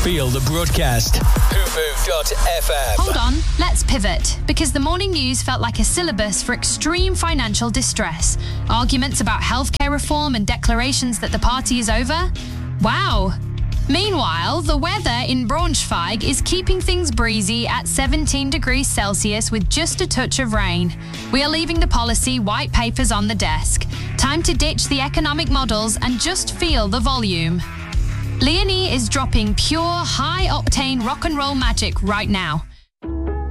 Feel the broadcast. Hooboo.fm. Hold on, let's pivot, because the morning news felt like a syllabus for extreme financial distress. Arguments about healthcare reform and declarations that the party is over. Wow. Meanwhile, the weather in Braunschweig is keeping things breezy at 17 degrees Celsius with just a touch of rain. We are leaving the policy white papers on the desk. Time to ditch the economic models and just feel the volume. Leonie is dropping pure, high-octane rock and roll magic right now.